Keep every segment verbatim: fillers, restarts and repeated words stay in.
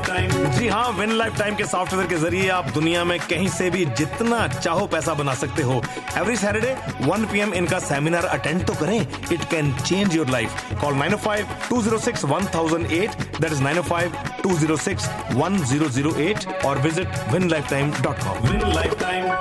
जी हाँ, win life time के software के जरिए आप दुनिया में कहीं से भी जितना चाहो पैसा बना सकते हो। Every Saturday one P M इनका सेमिनार अटेंड तो करें। It can change your life. Call nine O five to zero six one thousand eight, that is nine O five to zero six one zero zero eight, और visit win life time dot com. Win life time.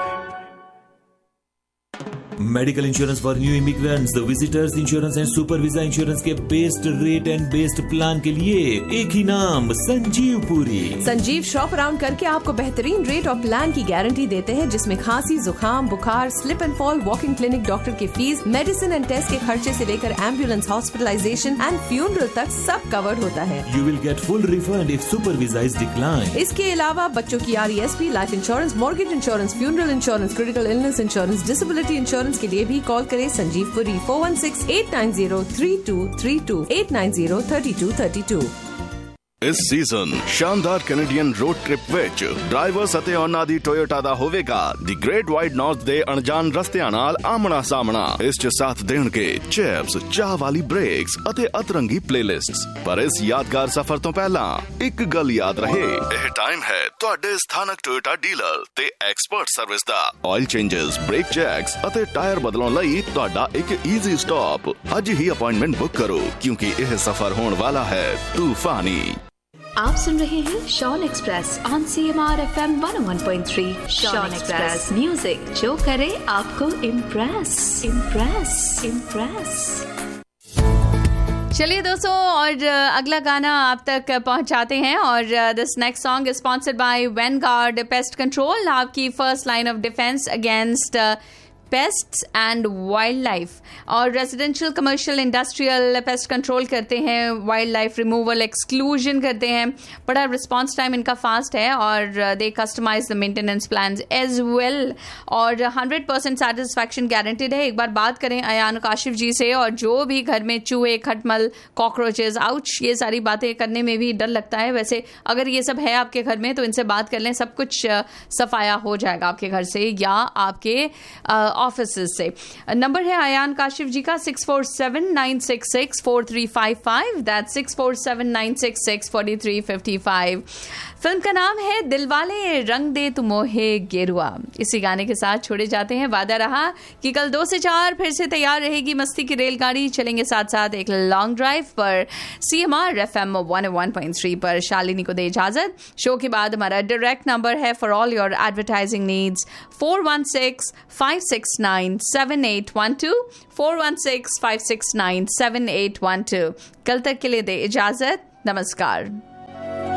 Medical insurance for new immigrants, visitors insurance and super visa insurance के best rate and best plan के लिए एक ही नाम, Sanjeev Puri. Sanjeev shop around करके आपको बेहतरीन rate और प्लान की गारंटी देते हैं, जिसमें खांसी, जुकाम, बुखार, slip and fall, walking clinic, doctor की फीस, मेडिसिन एंड टेस्ट के खर्चे से लेकर एम्बुलेंस, हॉस्पिटलाइजेशन एंड फ्यूनरल तक सब कवर्ड होता है। You will get full refund if super visa is decline. इसके अलावा बच्चों की R E S P, life insurance, mortgage insurance, funeral insurance, critical illness insurance, disability insurance के लिए भी कॉल करें Sanjeev Puri four one six eight nine zero three to three to eight nine zero thirty two thirty two. ਇਸ season ਸ਼ਾਨਦਾਰ Canadian road trip ਵਿੱਚ drivers ਅਤੇ ਉਹਨਾਂ ਦੀ Toyota ਦਾ ਹੋਵੇਗਾ ਦੀ ਗ੍ਰੇਟ ਵਾਈਡ ਨਾਰਥ ਦੇ ਅਣਜਾਣ ਰਸਤਿਆਂ ਨਾਲ ਆਮਣਾ ਸਾਹਮਣਾ। ਇਸ 'ਚ ਸਾਥ ਦੇਣਗੇ ਚਿਪਸ, ਚਾਹ ਵਾਲੀ ਬ੍ਰੇਕਸ ਅਤੇ ਅਤਰੰਗੀ ਪਲੇਲਿਸਟਸ। ਪਰ ਇਸ ਯਾਦਗਾਰ ਸਫ਼ਰ ਤੋਂ ਪਹਿਲਾਂ ਇੱਕ ਗੱਲ ਯਾਦ ਰਹੇ, ਇਹ ਟਾਈਮ ਹੈ ਤੁਹਾਡੇ ਸਥਾਨਕ ਟੋਯੋਟਾ ਡੀਲਰ ਤੇ ਐਕਸਪਰਟ ਸਰਵਿਸ ਦਾ। ਆਇਲ ਚੇਂਜਸ, ਬ੍ਰੇਕ ਚੈਕਸ ਅਤੇ ਟਾਇਰ ਬਦਲਣ ਲਈ ਤੁਹਾਡਾ ਇੱਕ ਈਜ਼ੀ ਸਟਾਪ। ਅੱਜ ਹੀ ਅਪਾਇੰਟਮੈਂਟ ਬੁੱਕ ਕਰੋ, ਕਿਉਂਕਿ ਇਹ ਸਫ਼ਰ ਹੋਣ वाला है तूफानी। आप सुन रहे हैं Shawn express on C M R F M one one point three. Shawn express, music जो करे आपको इम्प्रेस इम्प्रेस इम्प्रेस। चलिए दोस्तों, और अगला गाना आप तक पहुंचाते हैं, और this next song is sponsored by Vanguard pest control, आपकी first line of defence against pests and wild life. और residential, commercial, industrial pest control करते हैं, वाइल्ड लाइफ रिमूवल, एक्सक्लूजन करते हैं। बड़ा रिस्पांस टाइम इनका फास्ट है, और दे customise the maintenance plans as well, और हंड्रेड परसेंट सेटिस्फैक्शन गारंटेड है। एक बार बात करें अयान काशिफ जी से, और जो भी घर में चूहे, खटमल, कॉकरोचेस, आउच, ये सारी बातें करने में भी डर लगता है। वैसे अगर ये सब है आपके घर में तो इनसे बात कर लें, सब कुछ सफाया हो जाएगा आपके घर से या आपके ऑफिस से। नंबर है अयान काशिफ जी का six four seven nine six six four three five five, that six four seven nine six six four three fifty five. Film का नाम है दिलवाले रंग दे तू मोहे गेरुआ। इसी गाने के साथ छोड़े जाते हैं। वादा रहा कि कल दो से चार फिर से तैयार रहेगी मस्ती की रेलगाड़ी। चलेंगे साथ साथ एक लॉन्ग ड्राइव पर C M R F M one one point three पर। शालिनी को दे इजाजत। शो के बाद हमारा डायरेक्ट नंबर है for all your advertising needs four one six five six nine seven eight one two, four one six five six nine seven eight one two. कल तक के लिए दे इजाजत। नमस्कार।